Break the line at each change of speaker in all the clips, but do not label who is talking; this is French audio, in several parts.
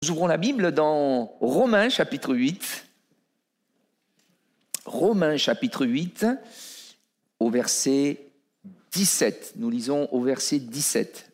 Nous ouvrons la Bible dans Romains chapitre 8. Romains chapitre 8, au verset 17. Nous lisons au verset 17.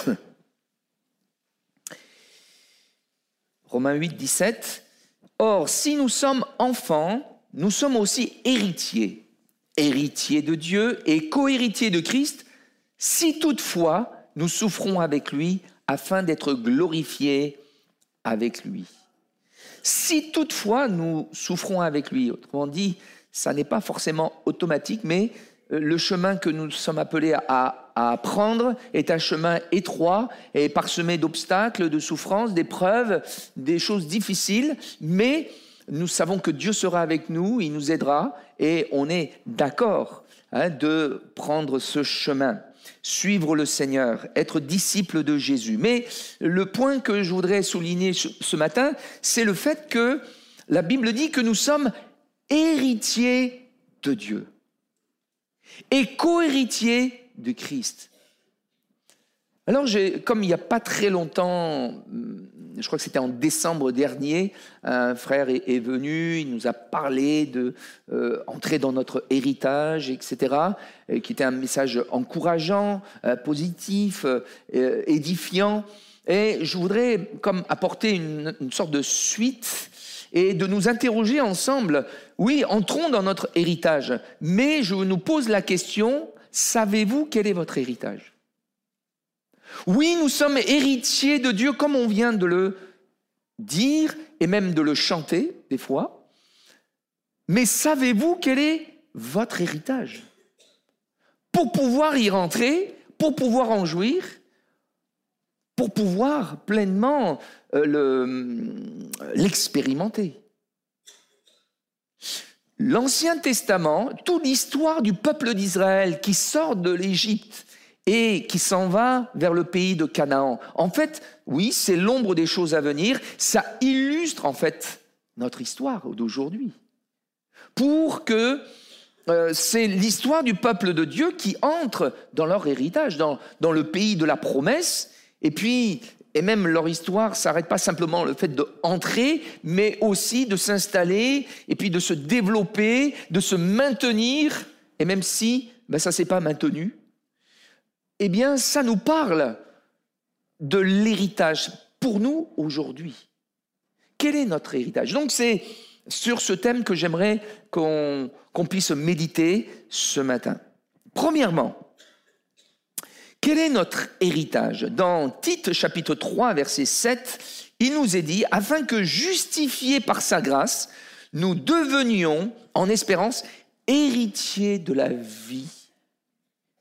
Romains 8, 17. Or, si nous sommes enfants, nous sommes aussi héritiers. Héritiers de Dieu et co-héritiers de Christ, si toutefois nous souffrons avec lui afin d'être glorifiés avec lui. Si toutefois nous souffrons avec lui, autrement dit, ça n'est pas forcément automatique, mais le chemin que nous sommes appelés à prendre est un chemin étroit et parsemé d'obstacles, de souffrances, d'épreuves, des choses difficiles, mais nous savons que Dieu sera avec nous, il nous aidera et on est d'accord de prendre ce chemin. Suivre le Seigneur, être disciple de Jésus. Mais le point que je voudrais souligner ce matin, c'est le fait que la Bible dit que nous sommes héritiers de Dieu et co-héritiers de Christ. Alors, comme il n'y a pas très longtemps, je crois que c'était en décembre dernier, un frère est venu, il nous a parlé d'entrer dans notre héritage, etc., qui était un message encourageant, positif, édifiant. Et je voudrais comme apporter une sorte de suite et de nous interroger ensemble. Oui, entrons dans notre héritage, mais je nous pose la question, savez-vous quel est votre héritage ? Oui, nous sommes héritiers de Dieu, comme on vient de le dire et même de le chanter des fois. Mais savez-vous quel est votre héritage ? Pour pouvoir y rentrer, pour pouvoir en jouir, pour pouvoir pleinement l'expérimenter. L'Ancien Testament, toute l'histoire du peuple d'Israël qui sort de l'Égypte, et qui s'en va vers le pays de Canaan. En fait, oui, c'est l'ombre des choses à venir. Ça illustre en fait notre histoire d'aujourd'hui. Pour que c'est l'histoire du peuple de Dieu qui entre dans leur héritage, dans le pays de la promesse. Et même leur histoire ne s'arrête pas simplement le fait d'entrer, mais aussi de s'installer, et puis de se développer, de se maintenir. Et même si ça ne s'est pas maintenu, eh bien, ça nous parle de l'héritage pour nous aujourd'hui. Quel est notre héritage ? Donc, c'est sur ce thème que j'aimerais qu'on puisse méditer ce matin. Premièrement, quel est notre héritage ? Dans Tite, chapitre 3, verset 7, il nous est dit « Afin que, justifiés par sa grâce, nous devenions, en espérance, héritiers de la vie éternelle. »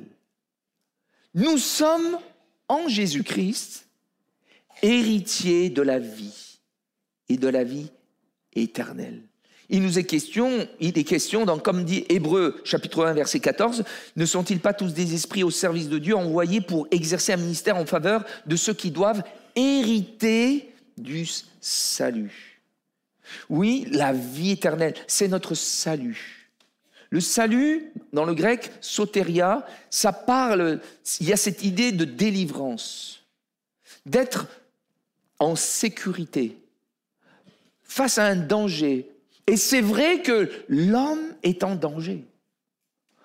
Nous sommes, en Jésus-Christ, héritiers de la vie et de la vie éternelle. Il est question, dans, comme dit Hébreux, chapitre 1, verset 14, « Ne sont-ils pas tous des esprits au service de Dieu envoyés pour exercer un ministère en faveur de ceux qui doivent hériter du salut ?» Oui, la vie éternelle, c'est notre salut. Le salut, dans le grec, soteria, ça parle, il y a cette idée de délivrance, d'être en sécurité, face à un danger. Et c'est vrai que l'homme est en danger. Pourquoi ?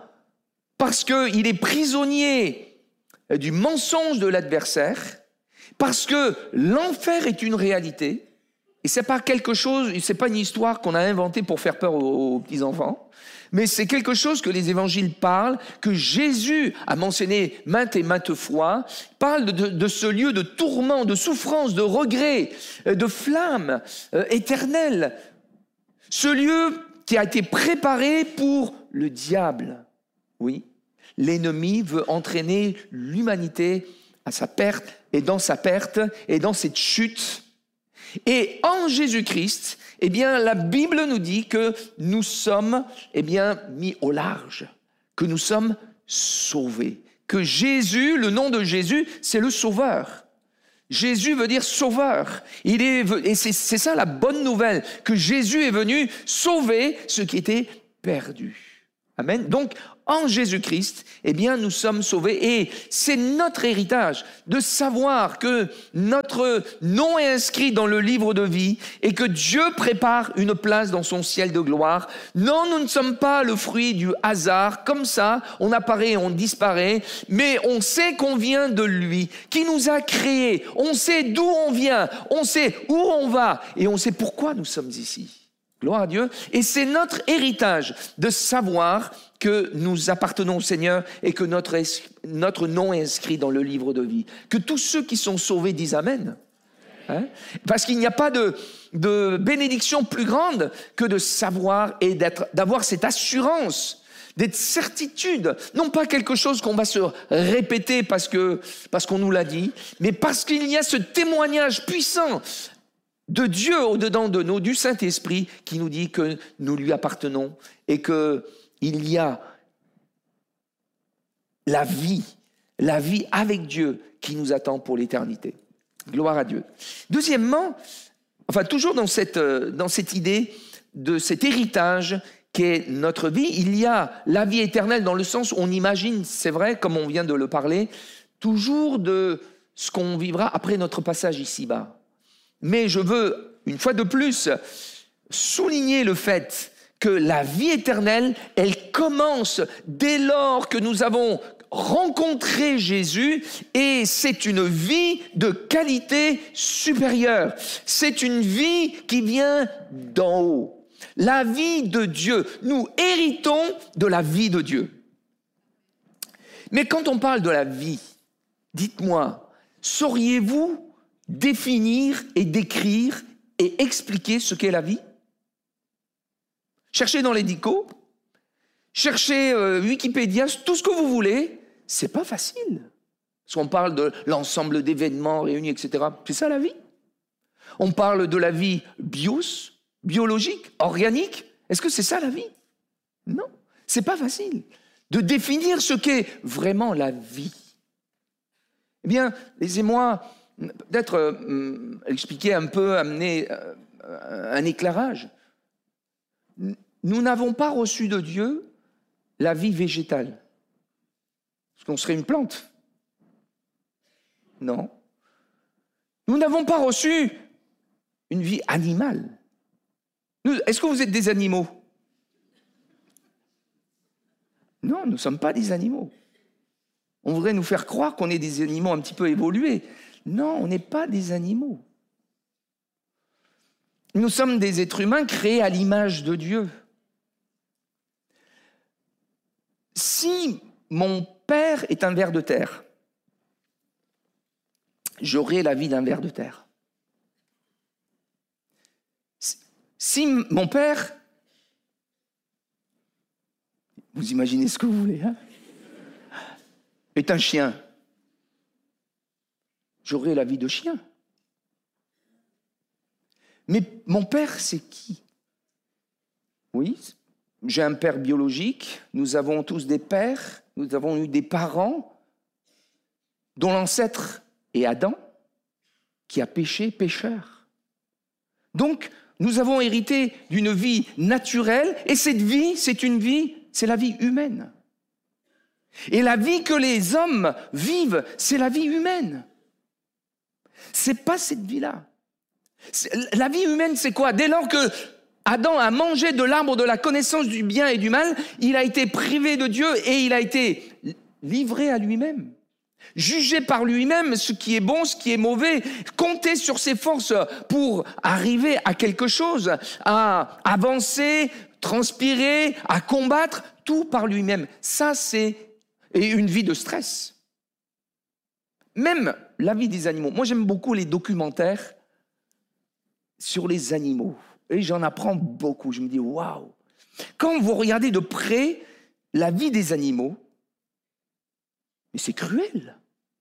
Parce qu'il est prisonnier du mensonge de l'adversaire, parce que l'enfer est une réalité. Et c'est pas quelque chose, c'est pas une histoire qu'on a inventée pour faire peur aux petits-enfants, mais c'est quelque chose que les évangiles parlent, que Jésus a mentionné maintes et maintes fois, parle de ce lieu de tourment, de souffrance, de regret, de flamme éternelle. Ce lieu qui a été préparé pour le diable. Oui, l'ennemi veut entraîner l'humanité à sa perte et dans cette chute. Et en Jésus-Christ, eh bien, la Bible nous dit que nous sommes, mis au large, que nous sommes sauvés. Que Jésus, le nom de Jésus, c'est le Sauveur. Jésus veut dire sauveur. Et c'est ça la bonne nouvelle, que Jésus est venu sauver ce qui était perdu. Amen. Donc, en Jésus-Christ, eh bien, nous sommes sauvés. Et c'est notre héritage de savoir que notre nom est inscrit dans le livre de vie et que Dieu prépare une place dans son ciel de gloire. Non, nous ne sommes pas le fruit du hasard. Comme ça, on apparaît et on disparaît. Mais on sait qu'on vient de lui, qui nous a créés. On sait d'où on vient. On sait où on va. Et on sait pourquoi nous sommes ici. Gloire à Dieu. Et c'est notre héritage de savoir que nous appartenons au Seigneur et que notre nom est inscrit dans le livre de vie. Que tous ceux qui sont sauvés disent Amen. Hein? Parce qu'il n'y a pas de bénédiction plus grande que de savoir et d'avoir cette assurance, d'être certitude. Non pas quelque chose qu'on va se répéter parce qu'on nous l'a dit, mais parce qu'il y a ce témoignage puissant de Dieu au-dedans de nous, du Saint-Esprit, qui nous dit que nous lui appartenons et qu'il y a la vie avec Dieu qui nous attend pour l'éternité. Gloire à Dieu. Deuxièmement, toujours dans cette idée de cet héritage qu'est notre vie, il y a la vie éternelle dans le sens où on imagine, c'est vrai, comme on vient de le parler, toujours de ce qu'on vivra après notre passage ici-bas. Mais je veux, une fois de plus, souligner le fait que la vie éternelle, elle commence dès lors que nous avons rencontré Jésus et c'est une vie de qualité supérieure. C'est une vie qui vient d'en haut. La vie de Dieu. Nous héritons de la vie de Dieu. Mais quand on parle de la vie, dites-moi, sauriez-vous définir et décrire et expliquer ce qu'est la vie? Cherchez dans les dicos, cherchez Wikipédia, tout ce que vous voulez, c'est pas facile. Parce qu'on parle de l'ensemble d'événements réunis, etc. C'est ça la vie? On parle de la vie biologique, organique. Est-ce que c'est ça la vie? Non, c'est pas facile de définir ce qu'est vraiment la vie. Eh bien, laissez-moi peut-être expliquer un peu, amener un éclairage. Nous n'avons pas reçu de Dieu la vie végétale. Parce qu'on serait une plante. Non. Nous n'avons pas reçu une vie animale. Est-ce que vous êtes des animaux? Non, nous ne sommes pas des animaux. On voudrait nous faire croire qu'on est des animaux un petit peu évolués. Non, on n'est pas des animaux. Nous sommes des êtres humains créés à l'image de Dieu. Si mon père est un ver de terre, j'aurai la vie d'un ver de terre. Si mon père, vous imaginez ce que vous voulez, hein, est un chien, j'aurai la vie de chien. Mais mon père, c'est qui? Oui, j'ai un père biologique, nous avons tous des pères, nous avons eu des parents dont l'ancêtre est Adam, qui a péché, pécheur. Donc, nous avons hérité d'une vie naturelle, et cette vie, c'est la vie humaine. Et la vie que les hommes vivent, c'est la vie humaine. C'est pas cette vie-là. La vie humaine, c'est quoi? Dès lors que Adam a mangé de l'arbre de la connaissance du bien et du mal, il a été privé de Dieu et il a été livré à lui-même. Jugé par lui-même ce qui est bon, ce qui est mauvais, compter sur ses forces pour arriver à quelque chose, à avancer, transpirer, à combattre, tout par lui-même. Ça, c'est une vie de stress. Même la vie des animaux. Moi, j'aime beaucoup les documentaires sur les animaux. Et j'en apprends beaucoup. Je me dis, waouh! Quand vous regardez de près la vie des animaux, mais c'est cruel.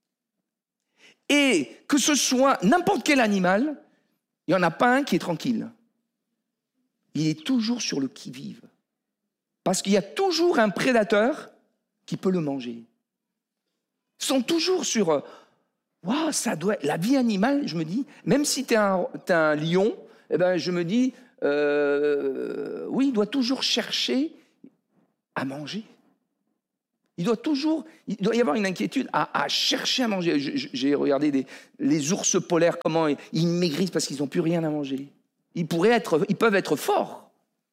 Et que ce soit n'importe quel animal, il n'y en a pas un qui est tranquille. Il est toujours sur le qui-vive. Parce qu'il y a toujours un prédateur qui peut le manger. Ils sont toujours sur... Waouh, ça doit être... La vie animale, je me dis, même si tu es un lion, eh ben, je me dis, oui, il doit toujours chercher à manger. Il doit y avoir une inquiétude à chercher à manger. J'ai regardé les ours polaires, comment ils maigrissent parce qu'ils n'ont plus rien à manger. Ils peuvent être forts.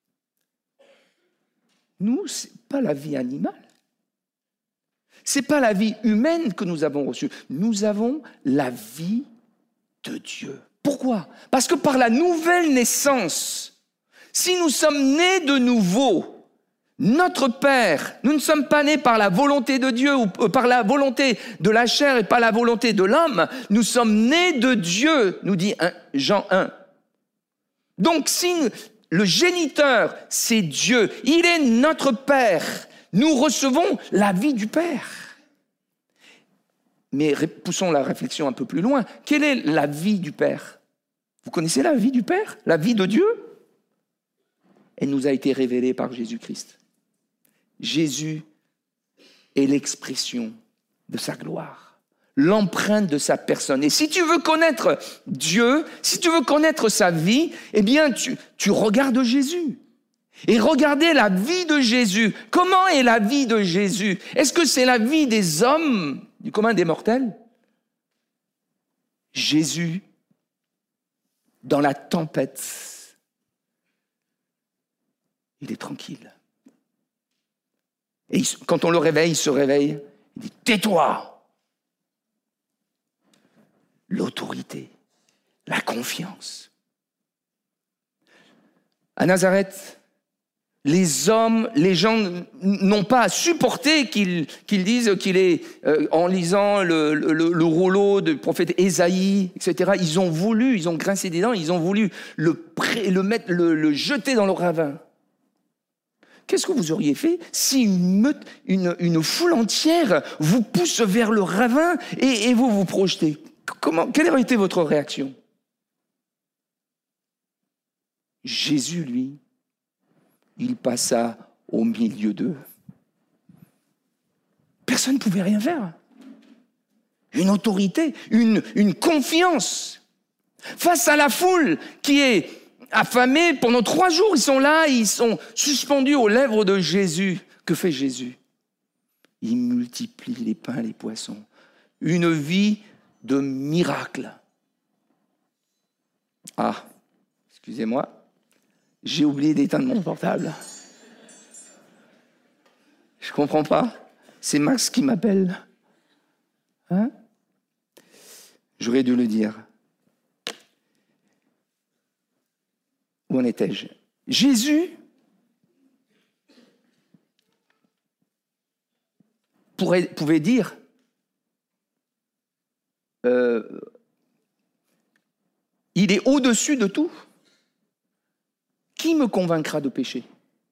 Nous, ce n'est pas la vie animale. Ce n'est pas la vie humaine que nous avons reçue. Nous avons la vie de Dieu. Pourquoi ? Parce que par la nouvelle naissance, si nous sommes nés de nouveau, notre Père, nous ne sommes pas nés par la volonté de Dieu ou par la volonté de la chair et pas la volonté de l'homme. Nous sommes nés de Dieu, nous dit Jean 1. Donc si le géniteur, c'est Dieu, il est notre Père, nous recevons la vie du Père. Mais poussons la réflexion un peu plus loin. Quelle est la vie du Père ? Vous connaissez la vie du Père ? La vie de Dieu ? Elle nous a été révélée par Jésus-Christ. Jésus est l'expression de sa gloire, l'empreinte de sa personne. Et si tu veux connaître Dieu, si tu veux connaître sa vie, eh bien, tu regardes Jésus. Et regardez la vie de Jésus. Comment est la vie de Jésus ? Est-ce que c'est la vie des hommes, du commun des mortels ? Jésus, dans la tempête, il est tranquille. Et quand on le réveille, il se réveille, il dit « Tais-toi !» L'autorité, la confiance. À Nazareth, les gens n'ont pas à supporter qu'ils disent qu'il est, en lisant le rouleau du prophète Ésaïe, etc., ils ont grincé des dents, ils ont voulu le jeter dans le ravin. Qu'est-ce que vous auriez fait si une foule entière vous pousse vers le ravin et vous vous projetez ? Quelle aurait été votre réaction ? Jésus, lui, il passa au milieu d'eux. Personne ne pouvait rien faire. Une autorité, une confiance face à la foule qui est affamés pendant 3 jours, ils sont là, ils sont suspendus aux lèvres de Jésus. Que fait Jésus ? Il multiplie les pains et les poissons. Une vie de miracle. Ah, excusez-moi, j'ai oublié d'éteindre mon portable. Je comprends pas. C'est Max qui m'appelle. Hein ? J'aurais dû le dire. Où en étais-je ? Jésus pouvait dire il est au-dessus de tout. Qui me convaincra de péché ?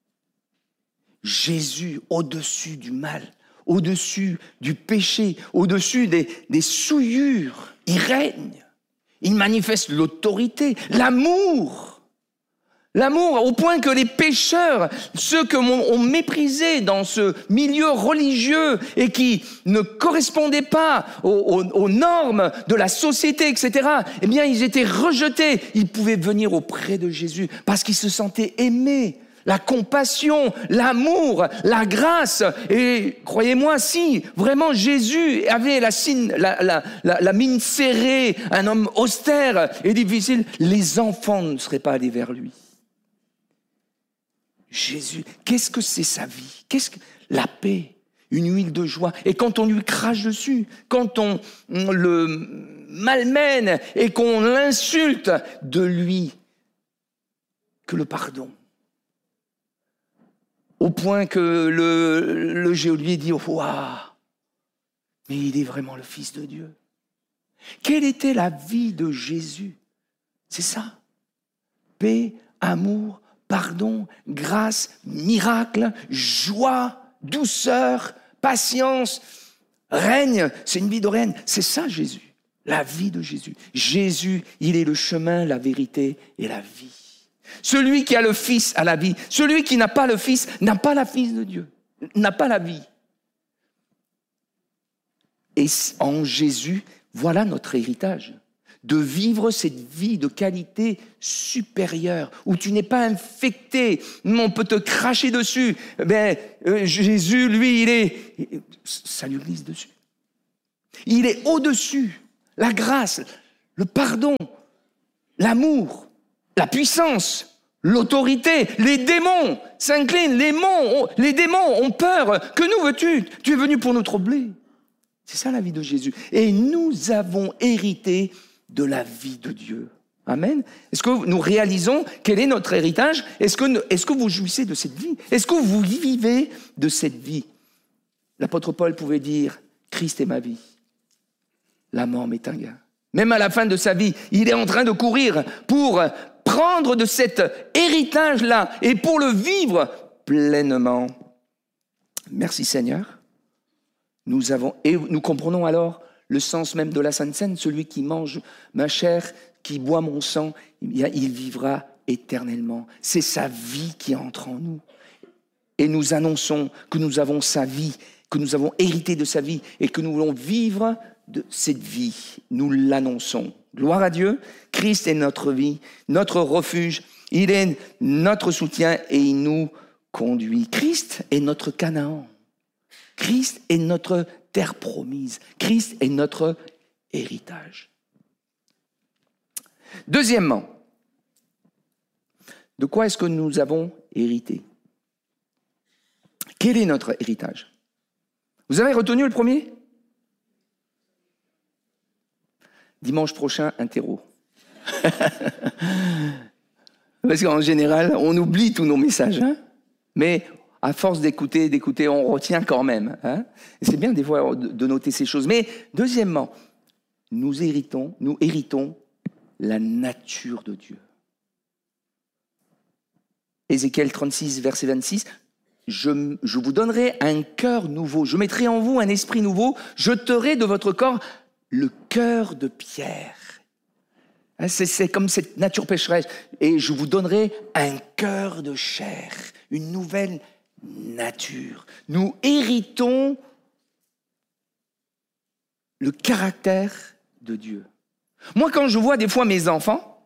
Jésus, au-dessus du mal, au-dessus du péché, au-dessus des souillures, il règne. Il manifeste l'autorité, l'amour. L'amour au point que les pécheurs, ceux qu'on méprisait dans ce milieu religieux et qui ne correspondaient pas aux normes de la société, etc., eh bien, ils étaient rejetés. Ils pouvaient venir auprès de Jésus parce qu'ils se sentaient aimés. La compassion, l'amour, la grâce. Et croyez-moi, si vraiment Jésus avait la mine serrée, un homme austère et difficile, les enfants ne seraient pas allés vers lui. Jésus, qu'est-ce que c'est sa vie ? Qu'est-ce que la paix, une huile de joie. Et quand on lui crache dessus, quand on le malmène et qu'on l'insulte, de lui que le pardon. Au point que le geôlier dit « Waouh, mais il est vraiment le Fils de Dieu ». Quelle était la vie de Jésus ? C'est ça. Paix, amour, pardon, grâce, miracle, joie, douceur, patience, règne. C'est une vie de règne. C'est ça Jésus, la vie de Jésus. Jésus, il est le chemin, la vérité et la vie. Celui qui a le Fils a la vie. Celui qui n'a pas le Fils n'a pas la Fils de Dieu, n'a pas la vie. Et en Jésus, voilà notre héritage. de vivre cette vie de qualité supérieure, où tu n'es pas infecté, on peut te cracher dessus. Jésus, lui, ça lui glisse dessus. Il est au-dessus. La grâce, le pardon, l'amour, la puissance, l'autorité, les démons s'inclinent, les démons ont peur. Que nous veux-tu? Tu es venu pour nous troubler. C'est ça la vie de Jésus. Et nous avons hérité de la vie de Dieu. Amen. Est-ce que nous réalisons quel est notre héritage? Est-ce que vous jouissez de cette vie? Est-ce que vous vivez de cette vie? L'apôtre Paul pouvait dire, Christ est ma vie. La mort m'est un gain. Même à la fin de sa vie, il est en train de courir pour prendre de cet héritage-là et pour le vivre pleinement. Merci Seigneur. Nous comprenons alors le sens même de la Sainte Seine. Celui qui mange ma chair, qui boit mon sang, il vivra éternellement. C'est sa vie qui entre en nous. Et nous annonçons que nous avons sa vie, que nous avons hérité de sa vie et que nous voulons vivre de cette vie. Nous l'annonçons. Gloire à Dieu. Christ est notre vie, notre refuge. Il est notre soutien et il nous conduit. Christ est notre Canaan. Christ est notre terre promise. Christ est notre héritage. Deuxièmement, de quoi est-ce que nous avons hérité? Quel est notre héritage? Vous avez retenu le premier? Dimanche prochain, un terreau. Parce qu'en général, on oublie tous nos messages. Hein, mais à force d'écouter, on retient quand même. Hein. Et c'est bien des fois de noter ces choses. Mais deuxièmement, nous héritons la nature de Dieu. Ézéchiel 36, verset 26, je vous donnerai un cœur nouveau, je mettrai en vous un esprit nouveau, j'ôterai de votre corps le cœur de pierre. C'est comme cette nature pécheresse. Et je vous donnerai un cœur de chair, une nouvelle nature. Nous héritons le caractère de Dieu. Moi, quand je vois des fois mes enfants,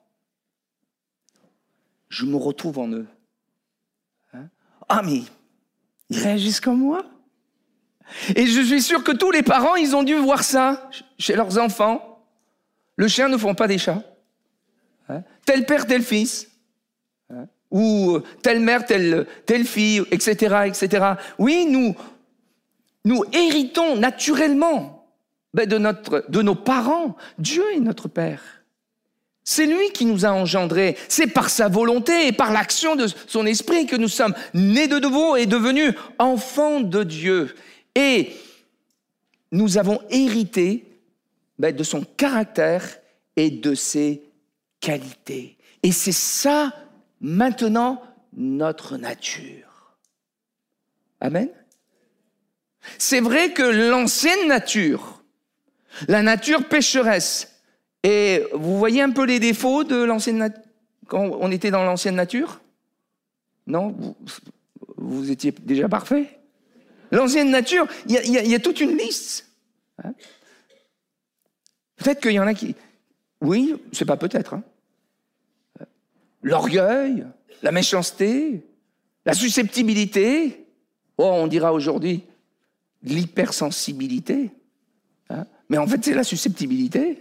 je me retrouve en eux. Ah, mais ils réagissent comme moi. Et je suis sûr que tous les parents, ils ont dû voir ça chez leurs enfants. Le chien ne font pas des chats. Tel père, tel fils. Ou telle mère, telle fille, etc., etc. Oui, nous héritons naturellement de nos parents. Dieu est notre Père. C'est lui qui nous a engendrés. C'est par sa volonté et par l'action de son esprit que nous sommes nés de nouveau et devenus enfants de Dieu. Et nous avons hérité de son caractère et de ses qualités. Et c'est ça, maintenant, notre nature. Amen. C'est vrai que l'ancienne nature, la nature pécheresse, et vous voyez un peu les défauts de l'ancienne nature, quand on était dans l'ancienne nature? Non? Vous étiez déjà parfait? L'ancienne nature, il y a toute une liste. Hein? Peut-être qu'il y en a qui... Oui, c'est pas peut-être. Hein? L'orgueil, la méchanceté, la susceptibilité. Oh, on dira aujourd'hui l'hypersensibilité. Hein? Mais en fait, c'est la susceptibilité.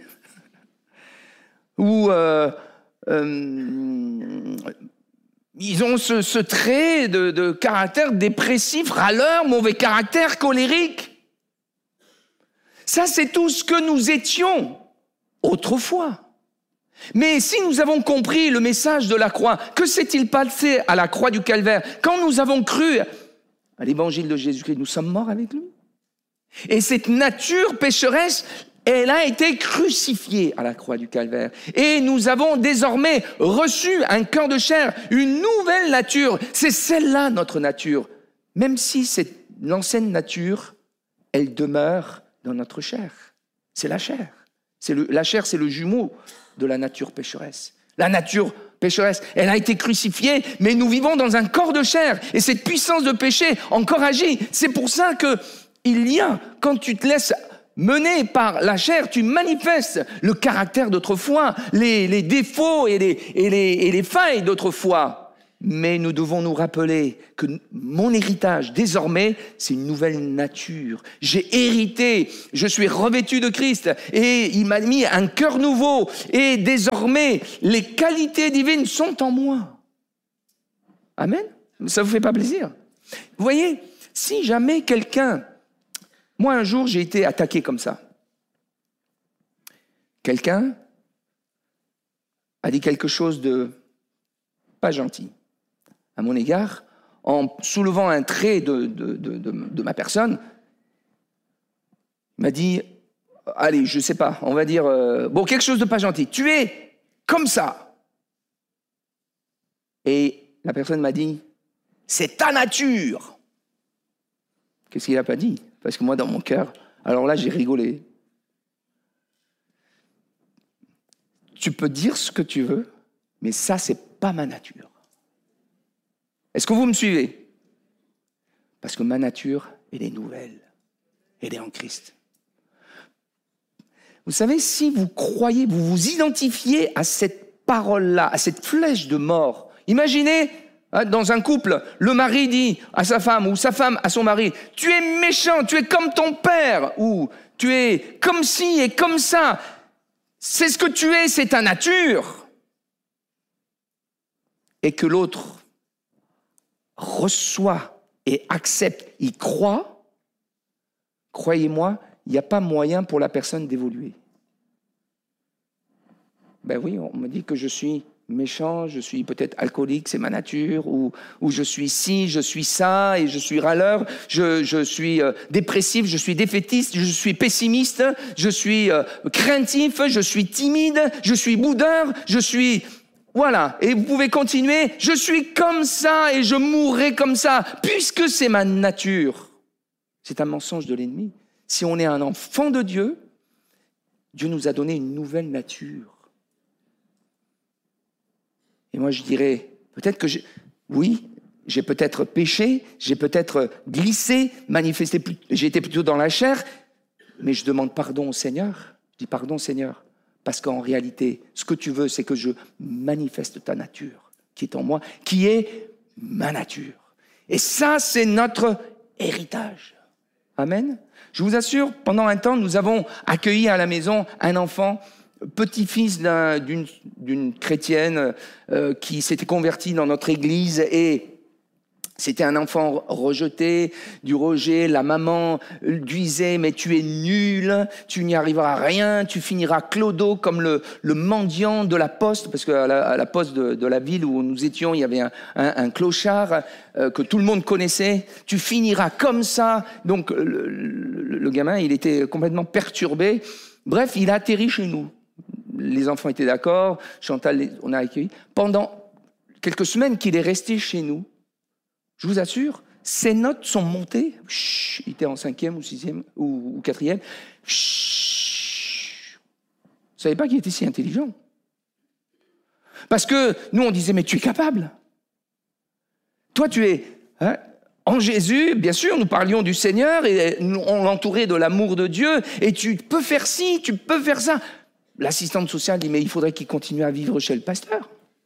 Ou ils ont ce trait de caractère dépressif, râleur, mauvais caractère, colérique. Ça, c'est tout ce que nous étions autrefois. Mais si nous avons compris le message de la croix, que s'est-il passé à la croix du Calvaire? Quand nous avons cru à l'évangile de Jésus-Christ, nous sommes morts avec lui. Et cette nature pécheresse, elle a été crucifiée à la croix du Calvaire. Et nous avons désormais reçu un cœur de chair, une nouvelle nature. C'est celle-là, notre nature. Même si l'ancienne nature, elle demeure dans notre chair. C'est la chair. La chair, c'est le jumeau de la nature pécheresse. La nature pécheresse, elle a été crucifiée, mais nous vivons dans un corps de chair. Et cette puissance de péché encore agit. C'est pour ça qu'il y a, quand tu te laisses mené par la chair, tu manifestes le caractère d'autrefois, les défauts et les failles d'autrefois. Mais nous devons nous rappeler que mon héritage, désormais, c'est une nouvelle nature. J'ai hérité, je suis revêtu de Christ et il m'a mis un cœur nouveau. Et désormais, les qualités divines sont en moi. Amen. Ça vous fait pas plaisir? Vous voyez, si jamais quelqu'un... Moi, un jour, j'ai été attaqué comme ça. Quelqu'un a dit quelque chose de pas gentil à mon égard, en soulevant un trait de ma personne. Il m'a dit, allez, je sais pas, on va dire, quelque chose de pas gentil. Tu es comme ça. Et la personne m'a dit, c'est ta nature. Qu'est-ce qu'il n'a pas dit? Parce que moi, dans mon cœur, alors là, j'ai rigolé. Tu peux dire ce que tu veux, mais ça, c'est pas ma nature. Est-ce que vous me suivez? Parce que ma nature, elle est nouvelle. Elle est en Christ. Vous savez, si vous croyez, vous vous identifiez à cette parole-là, à cette flèche de mort, imaginez, dans un couple, le mari dit à sa femme ou sa femme à son mari, « Tu es méchant, tu es comme ton père » ou « Tu es comme ci et comme ça ». C'est ce que tu es, c'est ta nature. Et que l'autre reçoit et accepte, il croit, croyez-moi, il n'y a pas moyen pour la personne d'évoluer. Ben oui, on me dit que je suis méchant, je suis peut-être alcoolique, c'est ma nature, ou je suis ci, je suis ça, et je suis râleur, je suis dépressif, je suis défaitiste, je suis pessimiste, je suis craintif, je suis timide, je suis boudeur, je suis... Voilà, et vous pouvez continuer, je suis comme ça et je mourrai comme ça, puisque c'est ma nature. C'est un mensonge de l'ennemi. Si on est un enfant de Dieu, Dieu nous a donné une nouvelle nature. Et moi je dirais, peut-être que j'ai peut-être péché, j'ai peut-être glissé, manifesté, j'ai été plutôt dans la chair, mais je demande pardon au Seigneur. Je dis pardon Seigneur. Parce qu'en réalité, ce que tu veux, c'est que je manifeste ta nature qui est en moi, qui est ma nature. Et ça, c'est notre héritage. Amen. Je vous assure, pendant un temps, nous avons accueilli à la maison un enfant, petit-fils d'une chrétienne qui s'était convertie dans notre église et c'était un enfant rejeté, du rejet. La maman lui disait « mais tu es nul, tu n'y arriveras à rien, tu finiras clodo comme le mendiant de la poste », parce qu'à la poste de la ville où nous étions, il y avait un clochard que tout le monde connaissait. « Tu finiras comme ça ». Donc le gamin, il était complètement perturbé. Bref, il a atterri chez nous. Les enfants étaient d'accord, Chantal, on a accueilli. Pendant quelques semaines qu'il est resté chez nous, je vous assure, ses notes sont montées. Chut, il était en 5e ou 6e ou 4e. Chut. Vous ne savez pas qu'il était si intelligent. Parce que nous, on disait, mais tu es capable. Toi, tu es en Jésus. Bien sûr, nous parlions du Seigneur et on l'entourait de l'amour de Dieu. Et tu peux faire ci, tu peux faire ça. L'assistante sociale dit, mais il faudrait qu'il continue à vivre chez le pasteur.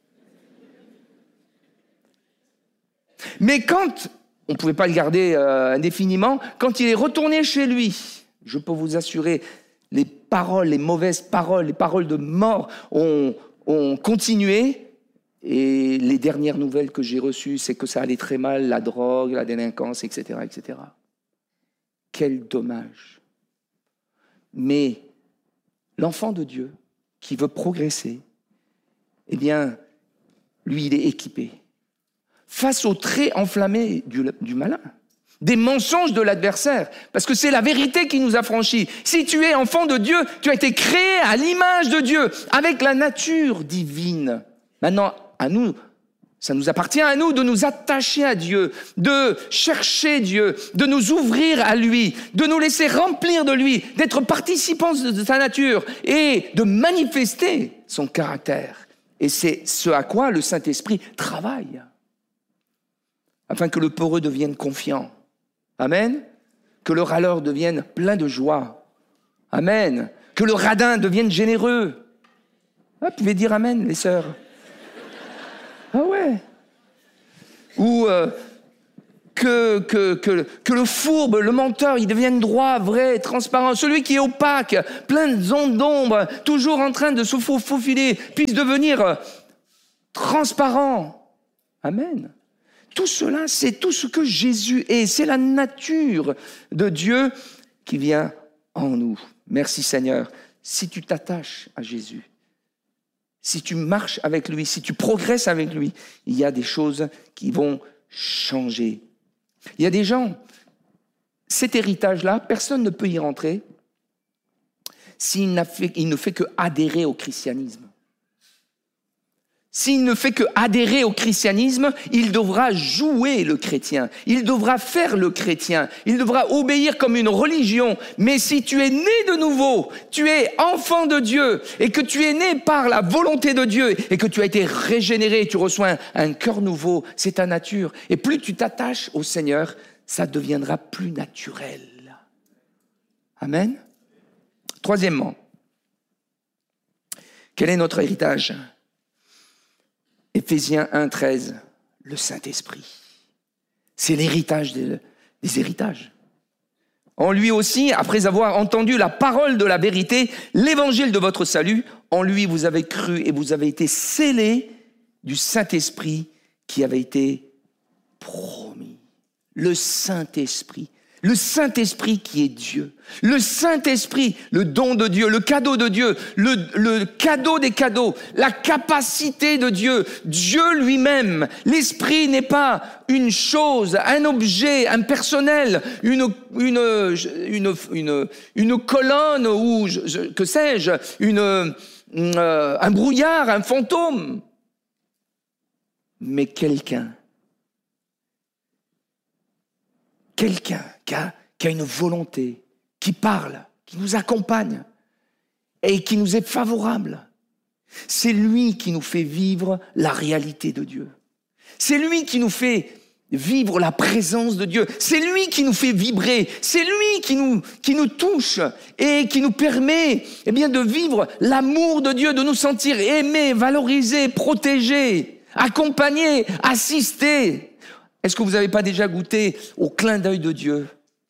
Mais quand, on ne pouvait pas le garder indéfiniment, quand il est retourné chez lui, je peux vous assurer, les paroles, les mauvaises paroles, les paroles de mort ont continué. Et les dernières nouvelles que j'ai reçues, c'est que ça allait très mal, la drogue, la délinquance, etc., etc. Quel dommage. Mais l'enfant de Dieu qui veut progresser, eh bien, lui, il est équipé. Face aux traits enflammés du malin, des mensonges de l'adversaire, parce que c'est la vérité qui nous affranchit. Si tu es enfant de Dieu, tu as été créé à l'image de Dieu, avec la nature divine. Maintenant, à nous, ça nous appartient à nous de nous attacher à Dieu, de chercher Dieu, de nous ouvrir à lui, de nous laisser remplir de lui, d'être participants de sa nature et de manifester son caractère. Et c'est ce à quoi le Saint-Esprit travaille. Afin que le peureux devienne confiant. Amen. Que le râleur devienne plein de joie. Amen. Que le radin devienne généreux. Ah, vous pouvez dire amen, les sœurs. Ah ouais. Ou que le fourbe, le menteur, il devienne droit, vrai, transparent. Celui qui est opaque, plein de zones d'ombre, toujours en train de se faufiler, puisse devenir transparent. Amen. Tout cela, c'est tout ce que Jésus est. C'est la nature de Dieu qui vient en nous. Merci Seigneur. Si tu t'attaches à Jésus, si tu marches avec lui, si tu progresses avec lui, il y a des choses qui vont changer. Il y a des gens, cet héritage-là, personne ne peut y rentrer s'il ne fait que adhérer au christianisme. S'il ne fait que adhérer au christianisme, il devra jouer le chrétien, il devra faire le chrétien, il devra obéir comme une religion. Mais si tu es né de nouveau, tu es enfant de Dieu et que tu es né par la volonté de Dieu et que tu as été régénéré, tu reçois un cœur nouveau, c'est ta nature. Et plus tu t'attaches au Seigneur, ça deviendra plus naturel. Amen. Troisièmement, quel est notre héritage ? Éphésiens 1,13, le Saint-Esprit. C'est l'héritage des héritages. En lui aussi, après avoir entendu la parole de la vérité, l'évangile de votre salut, en lui vous avez cru et vous avez été scellés du Saint-Esprit qui avait été promis. Le Saint-Esprit. Le Saint-Esprit qui est Dieu. Le Saint-Esprit, le don de Dieu, le cadeau de Dieu, le cadeau des cadeaux, la capacité de Dieu, Dieu lui-même. L'Esprit n'est pas une chose, un objet, un personnel, une colonne ou, que sais-je, un brouillard, un fantôme. Mais quelqu'un qui a une volonté, qui parle, qui nous accompagne et qui nous est favorable. C'est lui qui nous fait vivre la réalité de Dieu. C'est lui qui nous fait vivre la présence de Dieu. C'est lui qui nous fait vibrer. C'est lui qui nous touche et qui nous permet, de vivre l'amour de Dieu, de nous sentir aimés, valorisés, protégés, accompagnés, assistés. Est-ce que vous n'avez pas déjà goûté au clin d'œil de Dieu ?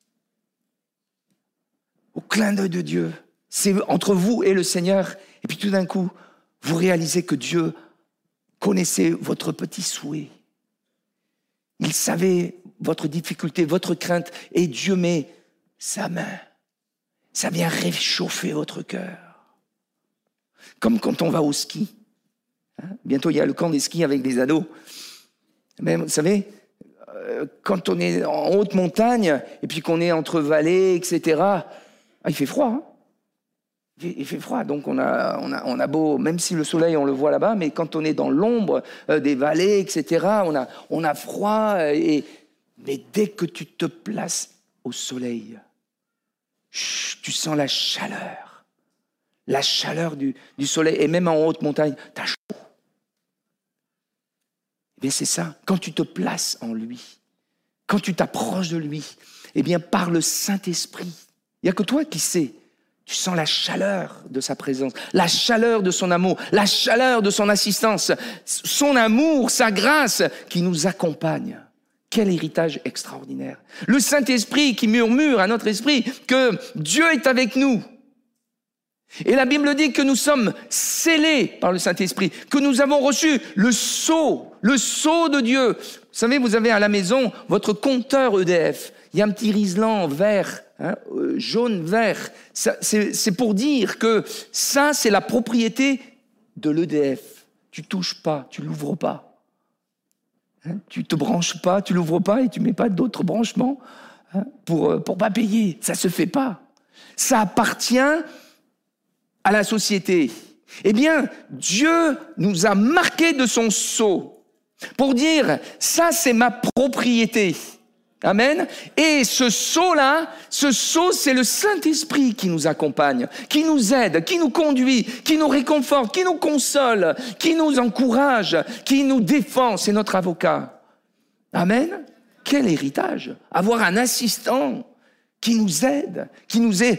Au clin d'œil de Dieu. C'est entre vous et le Seigneur. Et puis tout d'un coup, vous réalisez que Dieu connaissait votre petit souhait. Il savait votre difficulté, votre crainte. Et Dieu met sa main. Ça vient réchauffer votre cœur. Comme quand on va au ski. Bientôt, il y a le camp des skis avec des ados. Mais vous savez, quand on est en haute montagne et puis qu'on est entre vallées, etc., il fait froid. Hein, il fait froid, donc on a beau, même si le soleil on le voit là-bas, mais quand on est dans l'ombre des vallées, etc., on a froid. Mais dès que tu te places au soleil, tu sens la chaleur du soleil, et même en haute montagne, t'as chaud. Eh bien, c'est ça. Quand tu te places en lui, quand tu t'approches de lui, par le Saint-Esprit, il n'y a que toi qui sais. Tu sens la chaleur de sa présence, la chaleur de son amour, la chaleur de son assistance, son amour, sa grâce qui nous accompagne. Quel héritage extraordinaire. Le Saint-Esprit qui murmure à notre esprit que Dieu est avec nous. Et la Bible dit que nous sommes scellés par le Saint-Esprit, que nous avons reçu le sceau de Dieu. Vous savez, vous avez à la maison votre compteur EDF. Il y a un petit riselant vert, jaune-vert. C'est pour dire que ça, c'est la propriété de l'EDF. Tu touches pas, tu l'ouvres pas. Tu te branches pas, tu l'ouvres pas et tu mets pas d'autres branchements pour pas payer. Ça se fait pas. Ça appartient à la société. Eh bien, Dieu nous a marqués de son sceau pour dire, ça c'est ma propriété. Amen. Et ce sceau-là, c'est le Saint-Esprit qui nous accompagne, qui nous aide, qui nous conduit, qui nous réconforte, qui nous console, qui nous encourage, qui nous défend. C'est notre avocat. Amen. Quel héritage. Avoir un assistant qui nous aide, qui nous est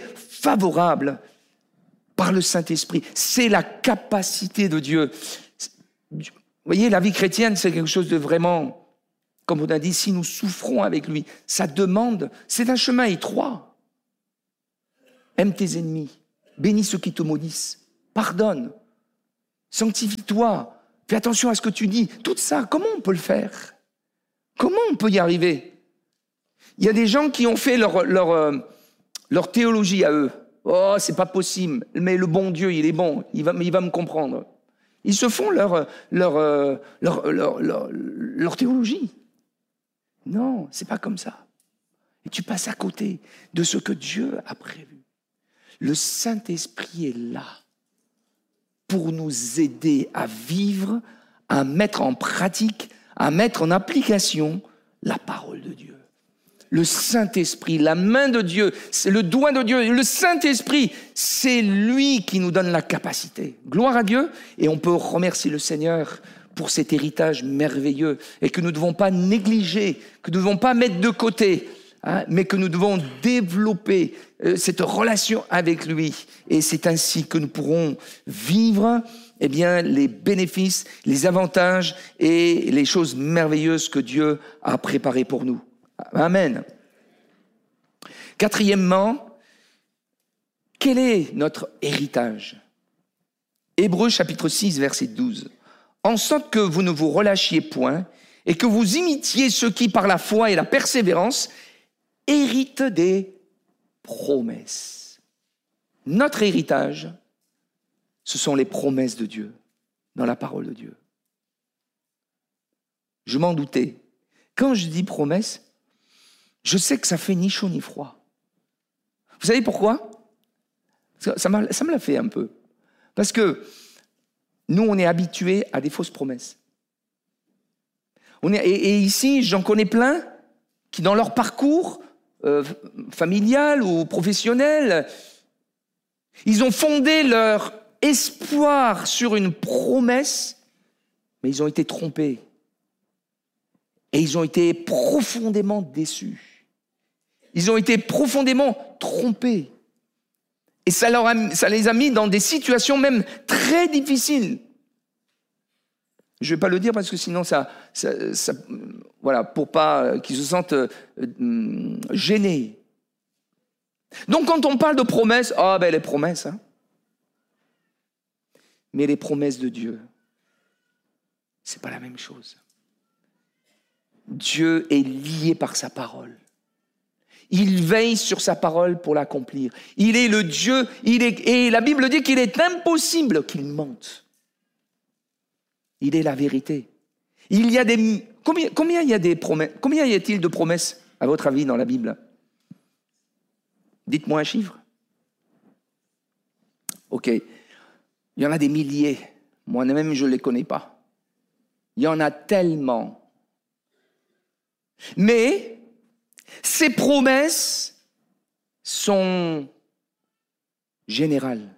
favorable par le Saint-Esprit. C'est la capacité de Dieu. Vous voyez, la vie chrétienne, c'est quelque chose de vraiment, comme on a dit, si nous souffrons avec lui, ça demande, c'est un chemin étroit. Aime tes ennemis, bénis ceux qui te maudissent, pardonne, sanctifie-toi, fais attention à ce que tu dis. Tout ça, comment on peut le faire? Comment on peut y arriver? Il y a des gens qui ont fait leur théologie à eux. Oh, c'est pas possible, mais le bon Dieu, il est bon, il va me comprendre. Ils se font leur théologie. Non, c'est pas comme ça. Et tu passes à côté de ce que Dieu a prévu. Le Saint-Esprit est là pour nous aider à vivre, à mettre en pratique, à mettre en application la parole de Dieu. Le Saint-Esprit, la main de Dieu, c'est le doigt de Dieu. Le Saint-Esprit, c'est lui qui nous donne la capacité. Gloire à Dieu. Et on peut remercier le Seigneur pour cet héritage merveilleux et que nous ne devons pas négliger, que nous ne devons pas mettre de côté, mais que nous devons développer cette relation avec lui. Et c'est ainsi que nous pourrons vivre les bénéfices, les avantages et les choses merveilleuses que Dieu a préparées pour nous. Amen. Quatrièmement, quel est notre héritage? Hébreux chapitre 6, verset 12. En sorte que vous ne vous relâchiez point et que vous imitiez ceux qui, par la foi et la persévérance, héritent des promesses. Notre héritage, ce sont les promesses de Dieu, dans la parole de Dieu. Je m'en doutais. Quand je dis promesses, je sais que ça fait ni chaud ni froid. Vous savez pourquoi? Ça me l'a fait un peu. Parce que nous, on est habitués à des fausses promesses. Et ici, j'en connais plein qui, dans leur parcours familial ou professionnel, ils ont fondé leur espoir sur une promesse, mais ils ont été trompés. Et ils ont été profondément déçus. Ils ont été profondément trompés. Et ça les a mis dans des situations même très difficiles. Je ne vais pas le dire parce que sinon voilà, pour pas qu'ils se sentent gênés. Donc quand on parle de promesses, les promesses. Hein. Mais les promesses de Dieu, c'est pas la même chose. Dieu est lié par sa parole. Il veille sur sa parole pour l'accomplir. Il est le Dieu, et la Bible dit qu'il est impossible qu'il mente. Il est la vérité. Il y a combien il y a des promesses? Combien y a-t-il de promesses, à votre avis, dans la Bible? Dites-moi un chiffre. Ok. Il y en a des milliers. Moi-même, je ne les connais pas. Il y en a tellement. Mais ces promesses sont générales.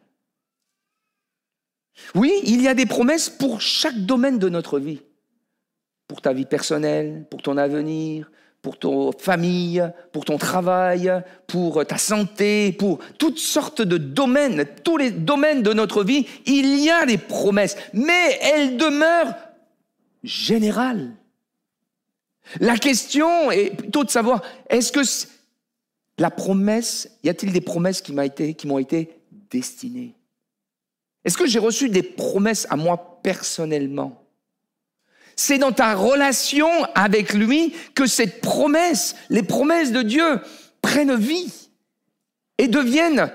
Oui, il y a des promesses pour chaque domaine de notre vie. Pour ta vie personnelle, pour ton avenir, pour ta famille, pour ton travail, pour ta santé, pour toutes sortes de domaines, tous les domaines de notre vie, il y a des promesses, mais elles demeurent générales. La question est plutôt de savoir, est-ce que la promesse, y a-t-il des promesses qui m'ont été destinées? Est-ce que j'ai reçu des promesses à moi personnellement? C'est dans ta relation avec lui que cette promesse, les promesses de Dieu prennent vie et deviennent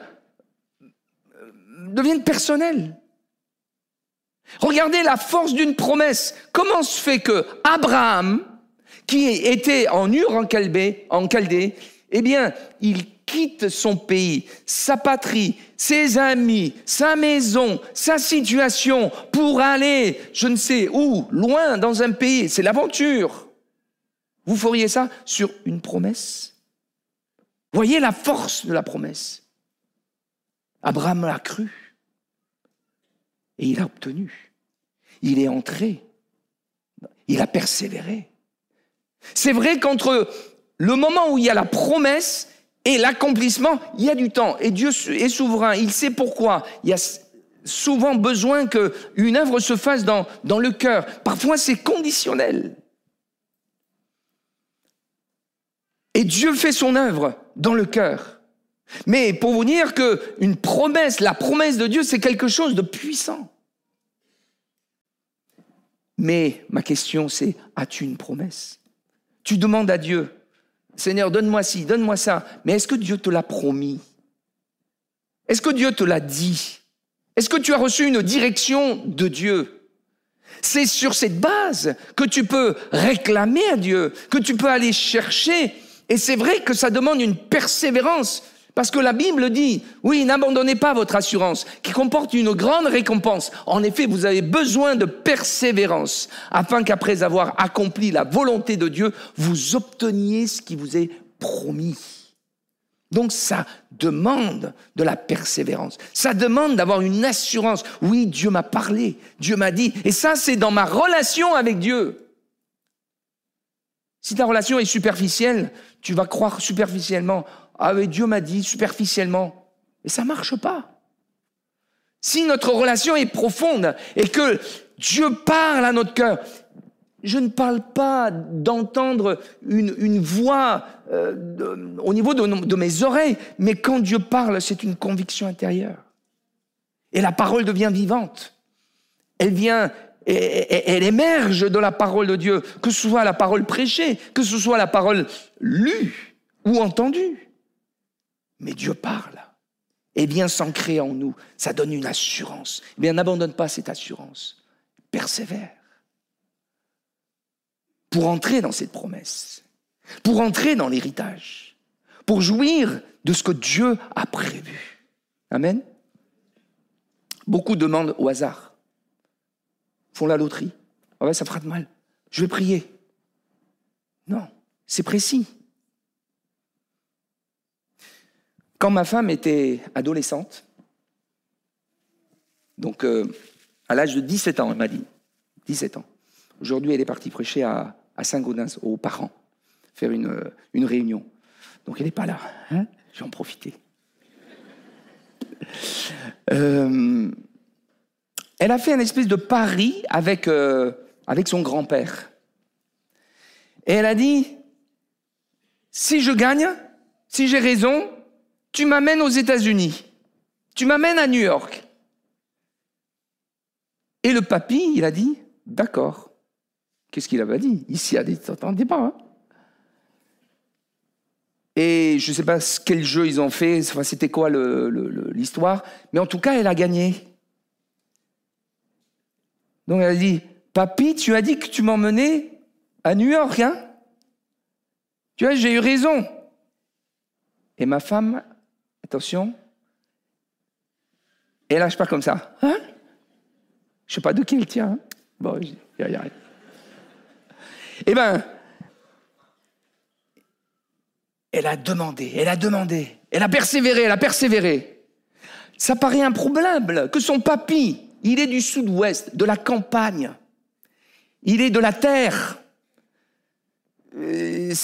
personnelles. Regardez la force d'une promesse. Comment se fait que Abraham, qui était en Ur en Chaldée, il quitte son pays, sa patrie, ses amis, sa maison, sa situation pour aller, je ne sais où, loin dans un pays. C'est l'aventure. Vous feriez ça sur une promesse? Voyez la force de la promesse. Abraham l'a cru et il a obtenu. Il est entré. Il a persévéré. C'est vrai qu'entre le moment où il y a la promesse Et l'accomplissement, il y a du temps. Et Dieu est souverain, il sait pourquoi. Il y a souvent besoin qu'une œuvre se fasse dans le cœur. Parfois, c'est conditionnel. Et Dieu fait son œuvre dans le cœur. Mais pour vous dire qu'une promesse, la promesse de Dieu, c'est quelque chose de puissant. Mais ma question, c'est, as-tu une promesse? Tu demandes à Dieu, Seigneur, donne-moi ci, donne-moi ça. Mais est-ce que Dieu te l'a promis? Est-ce que Dieu te l'a dit? Est-ce que tu as reçu une direction de Dieu? C'est sur cette base que tu peux réclamer à Dieu, que tu peux aller chercher. Et c'est vrai que ça demande une persévérance. Parce que la Bible dit, oui, n'abandonnez pas votre assurance, qui comporte une grande récompense. En effet, vous avez besoin de persévérance, afin qu'après avoir accompli la volonté de Dieu, vous obteniez ce qui vous est promis. Donc ça demande de la persévérance. Ça demande d'avoir une assurance. Oui, Dieu m'a parlé, Dieu m'a dit. Et ça, c'est dans ma relation avec Dieu. Si ta relation est superficielle, tu vas croire superficiellement. Ah oui, Dieu m'a dit superficiellement. Mais ça ne marche pas. Si notre relation est profonde et que Dieu parle à notre cœur, je ne parle pas d'entendre une voix au niveau de mes oreilles, mais quand Dieu parle, c'est une conviction intérieure. Et la parole devient vivante. Elle émerge de la parole de Dieu, que ce soit la parole prêchée, que ce soit la parole lue ou entendue. Mais Dieu parle et vient s'ancrer en nous. Ça donne une assurance. Eh bien, n'abandonne pas cette assurance. Persévère. Pour entrer dans cette promesse, pour entrer dans l'héritage, pour jouir de ce que Dieu a prévu. Amen. Beaucoup demandent au hasard, font la loterie. Ah ouais, ça fera de mal. Je vais prier. Non, c'est précis. Quand ma femme était adolescente, donc à l'âge de 17 ans, elle m'a dit, 17 ans. Aujourd'hui, elle est partie prêcher à Saint-Gaudens, aux parents, faire une réunion. Donc elle n'est pas là, hein, je vais en profiter. Elle a fait un espèce de pari avec son grand-père. Et elle a dit, si je gagne, si j'ai raison, tu m'amènes aux États-Unis. Tu m'amènes à New York. Et le papy, il a dit, d'accord. Qu'est-ce qu'il avait dit? Il s'y attendait pas. Hein. Et je ne sais pas quel jeu ils ont fait, enfin, c'était quoi l'histoire, mais en tout cas, elle a gagné. Donc elle a dit, papy, tu as dit que tu m'emmenais à New York, hein? Tu vois, j'ai eu raison. Et ma femme, attention, elle lâche pas comme ça. Hein? Je ne sais pas de qui elle tient. Hein? Bon, j'arrête. Eh bien, elle a demandé, elle a persévéré. Ça paraît improbable que son papy, il est du sud-ouest, de la campagne. Il est de la terre. Lui,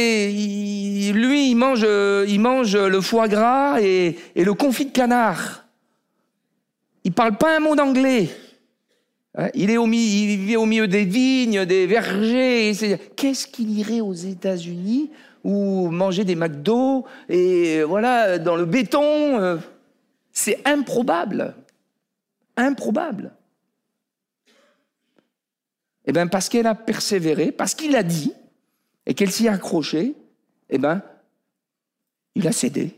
il mange le foie gras et le confit de canard. Il parle pas un mot d'anglais. Il vit au milieu des vignes, des vergers. Qu'est-ce qu'il irait aux États-Unis ou manger des McDo et voilà dans le béton? C'est improbable. Improbable. Eh bien, parce qu'elle a persévéré, parce qu'il a dit, et qu'elle s'y est accrochée, eh bien, il a cédé.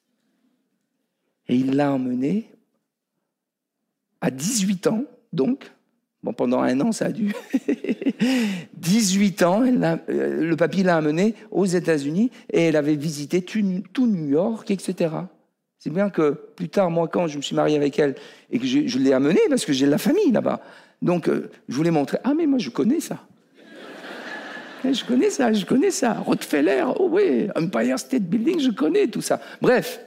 Et il l'a emmenée à 18 ans, donc, bon, pendant un an, ça a dû. 18 ans, le papy l'a emmenée aux États-Unis et elle avait visité tout New York, etc. C'est bien que plus tard, moi, quand je me suis marié avec elle et que je l'ai amenée, parce que j'ai de la famille là-bas, donc je voulais montrer, ah mais moi je connais ça. Je connais ça. Rockefeller, oh oui, Empire State Building, je connais tout ça. Bref.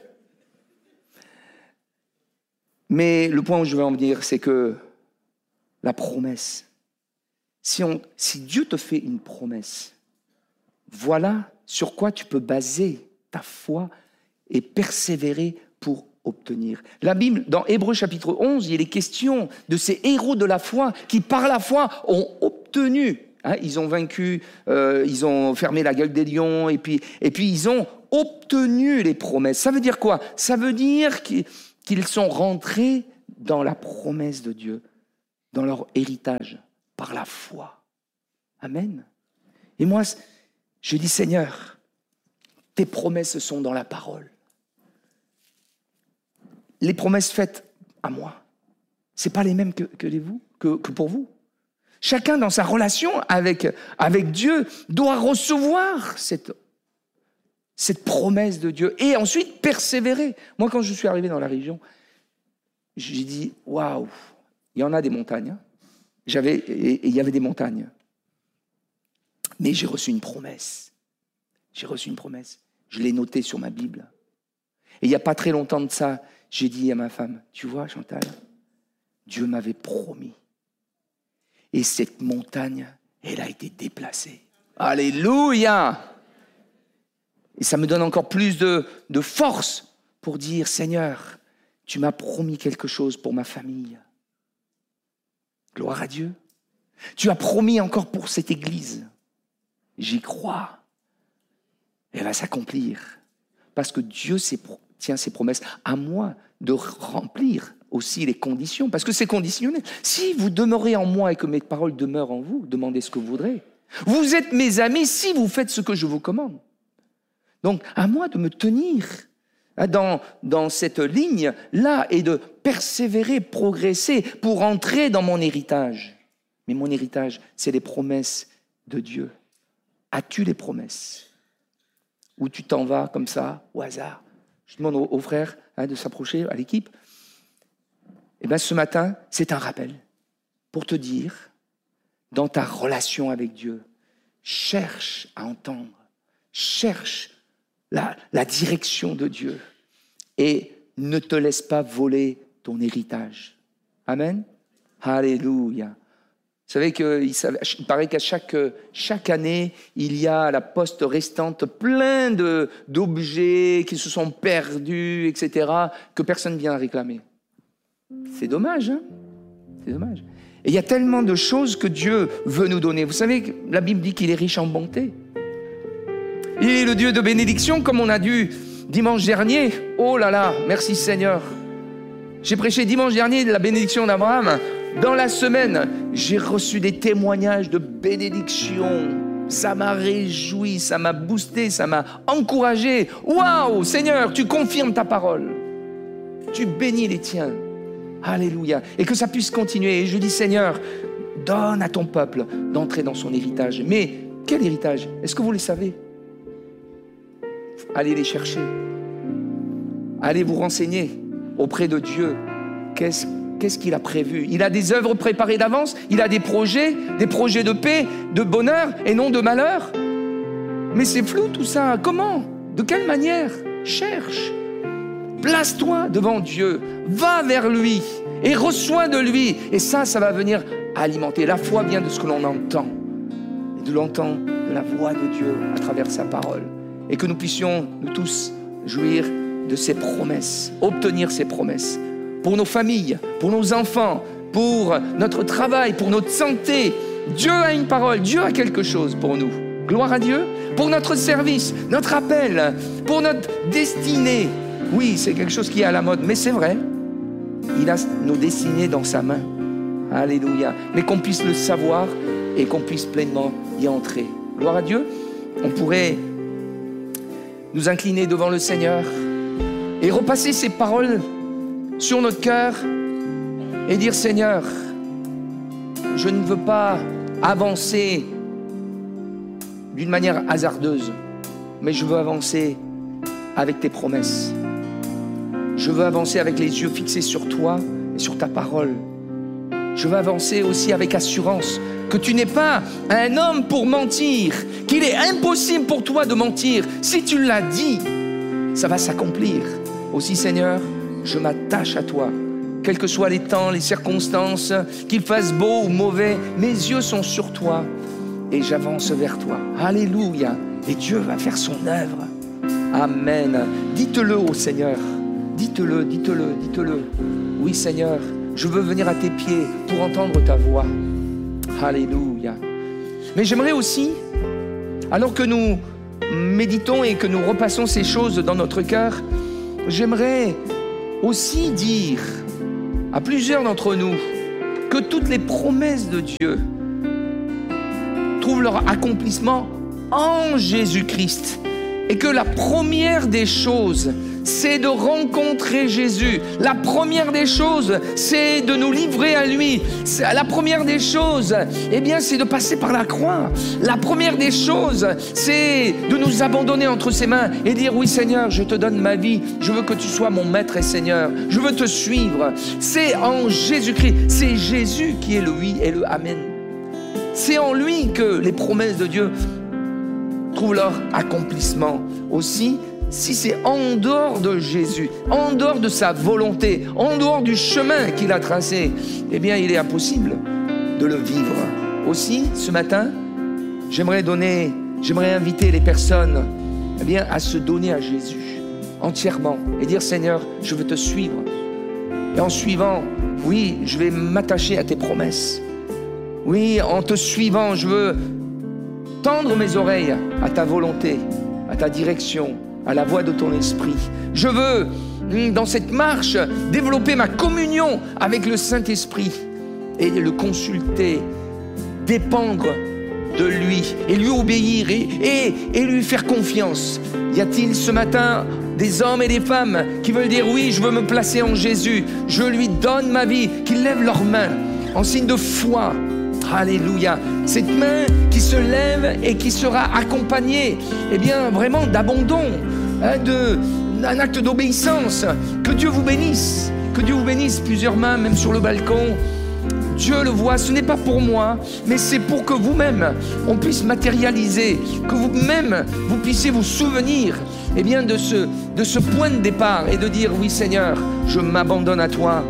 Mais le point où je veux en venir, c'est que la promesse, si Dieu te fait une promesse, voilà sur quoi tu peux baser ta foi, et persévérer pour obtenir. La Bible, dans Hébreux chapitre 11, il est question de ces héros de la foi qui, par la foi, ont obtenu. Ils ont vaincu, ils ont fermé la gueule des lions, et puis ils ont obtenu les promesses. Ça veut dire quoi? Ça veut dire qu'ils sont rentrés dans la promesse de Dieu, dans leur héritage, par la foi. Amen. Et moi, je dis, Seigneur, tes promesses sont dans la parole. Les promesses faites à moi, ce n'est pas les mêmes que pour vous. Chacun dans sa relation avec Dieu doit recevoir cette promesse de Dieu et ensuite persévérer. Moi, quand je suis arrivé dans la région, j'ai dit, waouh, il y en a des montagnes. Il y avait des montagnes. Mais j'ai reçu une promesse. J'ai reçu une promesse. Je l'ai notée sur ma Bible. Et il n'y a pas très longtemps de ça, j'ai dit à ma femme, tu vois Chantal, Dieu m'avait promis. Et cette montagne, elle a été déplacée. Alléluia! Et ça me donne encore plus de force pour dire, Seigneur, tu m'as promis quelque chose pour ma famille. Gloire à Dieu. Tu as promis encore pour cette église. J'y crois. Elle va s'accomplir. Parce que Dieu tient ses promesses. À moi de remplir aussi les conditions. Parce que c'est conditionnel. Si vous demeurez en moi et que mes paroles demeurent en vous, demandez ce que vous voudrez. Vous êtes mes amis si vous faites ce que je vous commande. Donc, à moi de me tenir dans cette ligne-là et de persévérer, progresser pour entrer dans mon héritage. Mais mon héritage, c'est les promesses de Dieu. As-tu les promesses? Ou tu t'en vas comme ça, au hasard? Je demande aux frères de s'approcher, à l'équipe. Eh bien, ce matin, c'est un rappel pour te dire, dans ta relation avec Dieu, cherche à entendre, cherche la direction de Dieu et ne te laisse pas voler ton héritage. Amen. Alléluia. Vous savez qu'il paraît qu'à chaque année, il y à la poste restante plein d'objets qui se sont perdus, etc., que personne ne vient réclamer. C'est dommage, hein? C'est dommage. Et il y a tellement de choses que Dieu veut nous donner. Vous savez que la Bible dit qu'il est riche en bonté. Il est le Dieu de bénédiction, comme on a dû dimanche dernier. Oh là là, merci Seigneur. J'ai prêché dimanche dernier de la bénédiction d'Abraham. Dans la semaine, j'ai reçu des témoignages de bénédiction. Ça m'a réjoui, ça m'a boosté, ça m'a encouragé. Waouh, Seigneur, tu confirmes ta parole. Tu bénis les tiens. Alléluia. Et que ça puisse continuer. Et je dis, Seigneur, donne à ton peuple d'entrer dans son héritage. Mais quel héritage? Est-ce que vous le savez? Allez les chercher. Allez vous renseigner auprès de Dieu. Qu'est-ce qu'il a prévu? Il a des œuvres préparées d'avance. Il a des projets de paix, de bonheur et non de malheur. Mais c'est flou tout ça. Comment? De quelle manière? Cherche. Place-toi devant Dieu. Va vers lui et reçois de lui. Et ça va venir alimenter. La foi vient de ce que l'on entend. Et de l'entendre de la voix de Dieu à travers sa parole. Et que nous puissions, nous tous, jouir de ses promesses, obtenir ses promesses. Pour nos familles, pour nos enfants, pour notre travail, pour notre santé. Dieu a une parole, Dieu a quelque chose pour nous. Gloire à Dieu. Pour notre service, notre appel, pour notre destinée. Oui, c'est quelque chose qui est à la mode, mais c'est vrai. Il a nos destinées dans sa main. Alléluia. Mais qu'on puisse le savoir et qu'on puisse pleinement y entrer. Gloire à Dieu. On pourrait nous incliner devant le Seigneur et repasser ces paroles sur notre cœur et dire, Seigneur, je ne veux pas avancer d'une manière hasardeuse, mais je veux avancer avec tes promesses. Je veux avancer avec les yeux fixés sur toi et sur ta parole. Je veux avancer aussi avec assurance que tu n'es pas un homme pour mentir, qu'il est impossible pour toi de mentir. Si tu l'as dit, ça va s'accomplir. Aussi, Seigneur, je m'attache à toi. Quels que soient les temps, les circonstances, qu'il fasse beau ou mauvais, mes yeux sont sur toi et j'avance vers toi. Alléluia. Et Dieu va faire son œuvre. Amen. Dites-le au Seigneur. Dites-le. Oui, Seigneur, je veux venir à tes pieds pour entendre ta voix. Alléluia. Mais j'aimerais aussi, alors que nous méditons et que nous repassons ces choses dans notre cœur, j'aimerais aussi dire à plusieurs d'entre nous que toutes les promesses de Dieu trouvent leur accomplissement en Jésus-Christ. Et que la première des choses, c'est de rencontrer Jésus. La première des choses, c'est de nous livrer à lui. La première des choses, eh bien, c'est de passer par la croix. La première des choses, c'est de nous abandonner entre ses mains et dire, oui Seigneur, je te donne ma vie. Je veux que tu sois mon maître et Seigneur. Je veux te suivre. C'est en Jésus-Christ. C'est Jésus qui est le oui et le amen. C'est en lui que les promesses de Dieu trouvent leur accomplissement. Aussi, si c'est en dehors de Jésus, en dehors de sa volonté, en dehors du chemin qu'il a tracé, eh bien, il est impossible de le vivre. Aussi, ce matin, j'aimerais inviter les personnes, eh bien, à se donner à Jésus entièrement et dire, Seigneur, je veux te suivre. Et en suivant, oui, je vais m'attacher à tes promesses. Oui, en te suivant, je veux tendre mes oreilles à ta volonté, à ta direction, à la voix de ton esprit. Je veux, dans cette marche, développer ma communion avec le Saint-Esprit et le consulter, dépendre de lui et lui obéir et lui faire confiance. Y a-t-il ce matin des hommes et des femmes qui veulent dire oui, je veux me placer en Jésus, je lui donne ma vie, qu'ils lèvent leurs mains en signe de foi. Alléluia. Cette main qui se lève et qui sera accompagnée, eh bien, vraiment d'abandon, d'un acte d'obéissance. Que Dieu vous bénisse. Que Dieu vous bénisse. Plusieurs mains, même sur le balcon. Dieu le voit, ce n'est pas pour moi, mais c'est pour que vous-même, on puisse matérialiser, que vous-même, vous puissiez vous souvenir, eh bien, de ce point de départ et de dire, oui Seigneur, je m'abandonne à toi.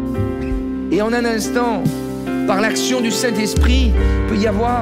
Et en un instant, par l'action du Saint-Esprit, il peut y avoir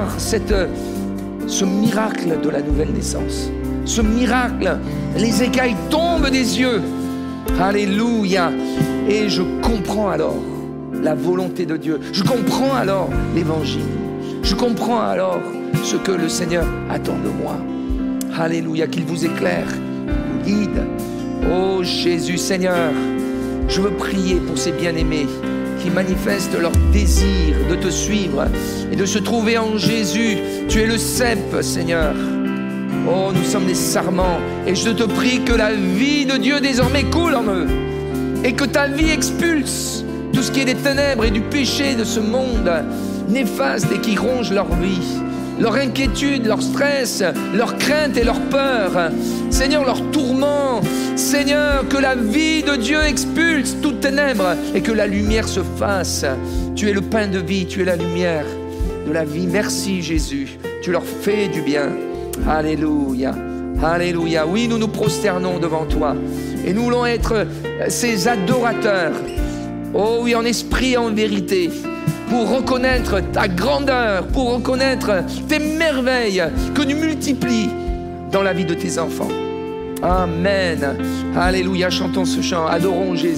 ce miracle de la nouvelle naissance. Ce miracle, les écailles tombent des yeux. Alléluia. Et je comprends alors la volonté de Dieu. Je comprends alors l'Évangile. Je comprends alors ce que le Seigneur attend de moi. Alléluia. Qu'il vous éclaire, vous guide. Oh Jésus, Seigneur, je veux prier pour ces bien-aimés qui manifestent leur désir de te suivre et de se trouver en Jésus. Tu es le cep, Seigneur. Oh, nous sommes des sarments et je te prie que la vie de Dieu désormais coule en eux et que ta vie expulse tout ce qui est des ténèbres et du péché de ce monde néfaste et qui ronge leur vie, leur inquiétude, leur stress, leur crainte et leur peur. Seigneur, leur tourment. Seigneur, que la vie de Dieu expulse toute ténèbres et que la lumière se fasse. Tu es le pain de vie, tu es la lumière de la vie. Merci Jésus, tu leur fais du bien. Alléluia, alléluia. Oui, nous nous prosternons devant toi et nous voulons être ces adorateurs. Oh oui, en esprit et en vérité, pour reconnaître ta grandeur, pour reconnaître tes merveilles que tu multiplies dans la vie de tes enfants. Amen. Alléluia, chantons ce chant, adorons Jésus.